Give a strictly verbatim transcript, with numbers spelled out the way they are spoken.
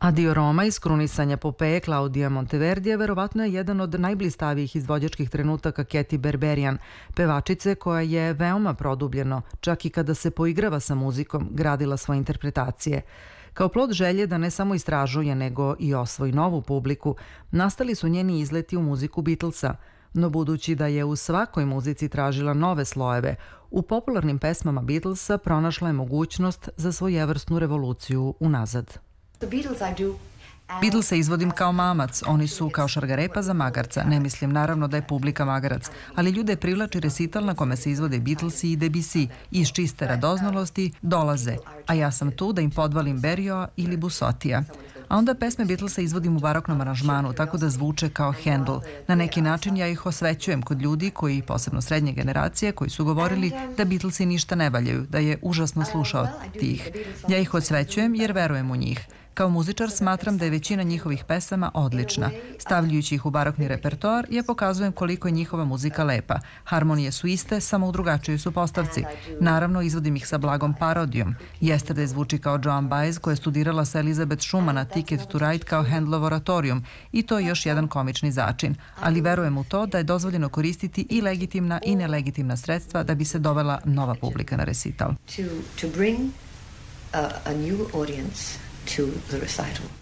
Adio Roma iz krunisanja Popeje Claudija Monteverdija verovatno je jedan od najblistavijih izvođačkih trenutaka Katy Berberian, pevačice koja je veoma produbljeno, čak i kada se poigrava sa muzikom, gradila svoje interpretacije. Kao plod želje da ne samo istražuje, nego i osvoji novu publiku, nastali su njeni izleti u muziku Beatlesa, no budući da je u svakoj muzici tražila nove slojeve, u popularnim pesmama Beatlesa pronašla je mogućnost za svojevrsnu revoluciju unazad. Beatlese izvodim kao mamac, oni su kao šargarepa za magarca, ne mislim naravno da je publika magarac, ali ljude privlači resital na kome se izvode Beatlesi i Debussy i iz čiste radoznalosti dolaze, a ja sam tu da im podvalim Berioa ili Busotija. A onda pesme Beatlesa izvodim u baroknom aranžmanu, tako da zvuče kao Handel. Na neki način ja ih osvećujem kod ljudi koji, posebno srednje generacije, koji su govorili da Beatlesi ništa ne valjaju, da je užasno slušao tih. Ja ih osvećujem jer verujem u njih. Kao muzičar smatram da je većina njihovih pesama odlična. Stavljajući ih u barokni repertoar, ja pokazujem koliko je njihova muzika lepa. Harmonije su iste, samo u drugačijoj su postavci. Naravno, izvodim ih sa blagom parodijom. Yesterday zvuči kao Joan Baez, koja je studirala sa Elizabeth Schumann na Ticket to Ride kao Handelov oratorium i to je još jedan komični začin. Ali verujem u to da je dozvoljeno koristiti i legitimna i nelegitimna sredstva da bi se dovela nova publika na resital. To, to bring a, a new audience to the recital.